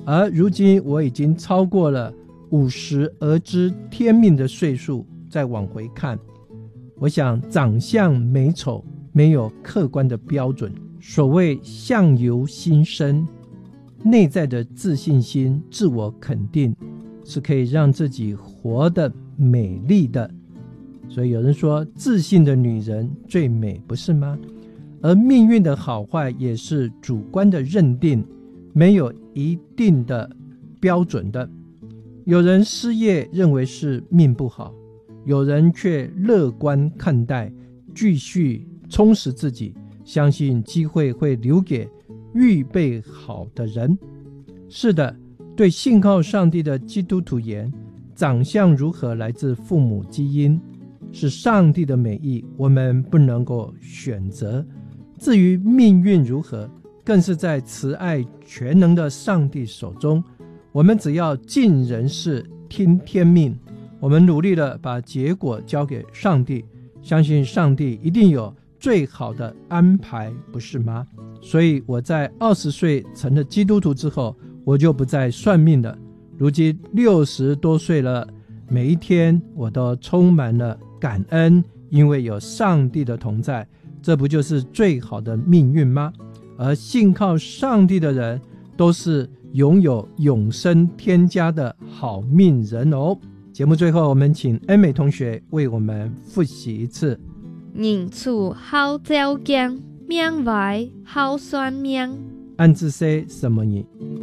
而如今我已经超过了50而知天命的岁数，再往回看，我想长相美丑没有客观的标准，所谓相由心生，内在的自信心、自我肯定是可以让自己活得美丽的。所以有人说自信的女人最美，不是吗？而命运的好坏也是主观的认定，没有一定的标准的。有人失业认为是命不好，有人却乐观看待，继续充实自己，相信机会会留给预备好的人。是的，对信靠上帝的基督徒言，长相如何来自父母基因，是上帝的美意，我们不能够选择。至于命运如何，更是在慈爱全能的上帝手中，我们只要尽人事听天命，我们努力的把结果交给上帝，相信上帝一定有最好的安排，不是吗？所以我在20岁成了基督徒之后，我就不再算命了。如今60多岁了，每一天我都充满了感恩，因为有上帝的同在，这不就是最好的命运吗？而信靠上帝的人都是拥有永生天家的好命人哦。节目最后，我们请恩美同学为我们复习一次。 人处好照镜，命坏好算命。 暗自说什么意？